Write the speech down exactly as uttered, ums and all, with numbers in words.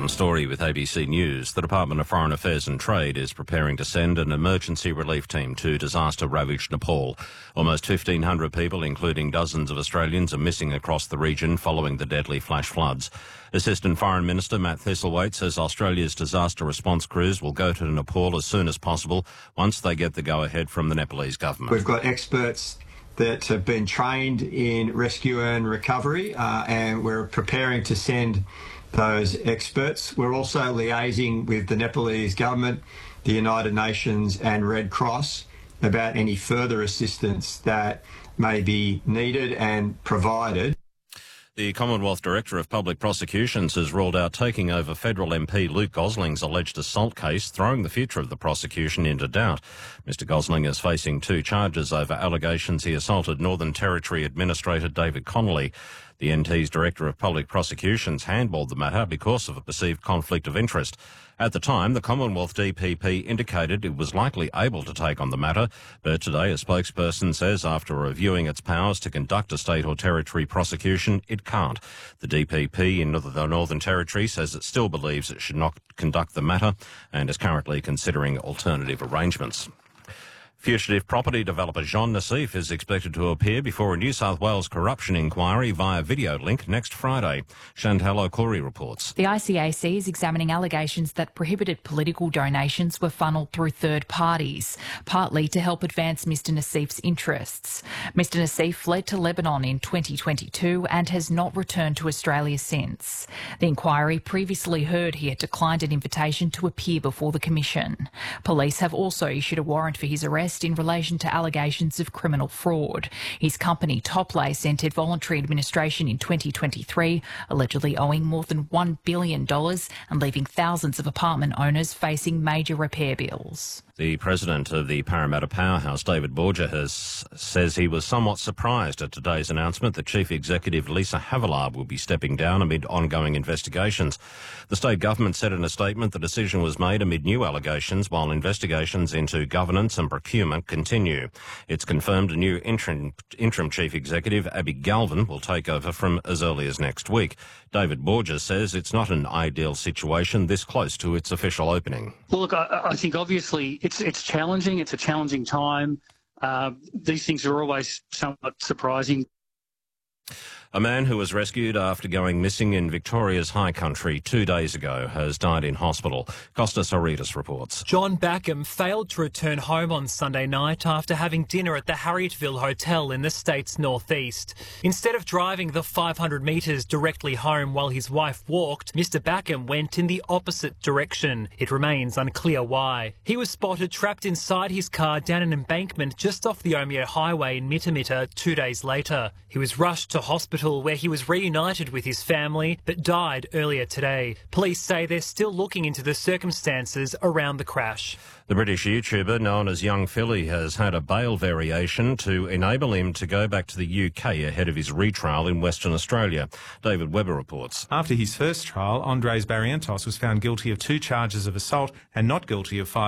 Adam Story with A B C News. The Department of Foreign Affairs and Trade is preparing to send an emergency relief team to disaster-ravaged Nepal. Almost fifteen hundred people, including dozens of Australians, are missing across the region following the deadly flash floods. Assistant Foreign Minister Matt Thistlethwaite says Australia's disaster response crews will go to Nepal as soon as possible once they get the go-ahead from the Nepalese government. We've got experts that have been trained in rescue and recovery, uh, and we're preparing to send those experts. We're also liaising with the Nepalese government, the United Nations and Red Cross about any further assistance that may be needed and provided. The Commonwealth Director of Public Prosecutions has ruled out taking over federal M P Luke Gosling's alleged assault case, throwing the future of the prosecution into doubt. Mister Gosling is facing two charges over allegations he assaulted Northern Territory Administrator David Connolly. The N T's Director of Public Prosecutions handballed the matter because of a perceived conflict of interest. At the time, the Commonwealth D P P indicated it was likely able to take on the matter, but today a spokesperson says after reviewing its powers to conduct a state or territory prosecution, it can't. The D P P in the Northern Territory says it still believes it should not conduct the matter and is currently considering alternative arrangements. Fugitive property developer Jean Nassif is expected to appear before a New South Wales corruption inquiry via video link next Friday. Chantal O'Clory reports. The I C A C is examining allegations that prohibited political donations were funneled through third parties, partly to help advance Mister Nassif's interests. Mister Nassif fled to Lebanon in twenty twenty-two and has not returned to Australia since. The inquiry previously heard he had declined an invitation to appear before the Commission. Police have also issued a warrant for his arrest in relation to allegations of criminal fraud. His company Toplace entered voluntary administration in twenty twenty-three, allegedly owing more than one billion dollars and leaving thousands of apartment owners facing major repair bills. The president of the Parramatta Powerhouse, David Borger, has, says he was somewhat surprised at today's announcement that Chief Executive Lisa Havillard will be stepping down amid ongoing investigations. The state government said in a statement the decision was made amid new allegations while investigations into governance and procurement continue. It's confirmed a new interim, interim Chief Executive, Abby Galvin, will take over from as early as next week. David Borger says it's not an ideal situation this close to its official opening. Well, look, I, I think obviously it's it's challenging. It's a challenging time. Uh, these things are always somewhat surprising. A man who was rescued after going missing in Victoria's high country two days ago has died in hospital. Costas Aridis reports. John Backham failed to return home on Sunday night after having dinner at the Harrietville Hotel in the state's northeast. Instead of driving the five hundred metres directly home while his wife walked, Mister Backham went in the opposite direction. It remains unclear why. He was spotted trapped inside his car down an embankment just off the Omeo Highway in Mittamitta two days later. He was rushed to hospital where he was reunited with his family but died earlier today. Police say they're still looking into the circumstances around the crash. The British YouTuber known as Young Philly has had a bail variation to enable him to go back to the U K ahead of his retrial in Western Australia. David Webber reports. After his first trial, Andres Barrientos was found guilty of two charges of assault and not guilty of five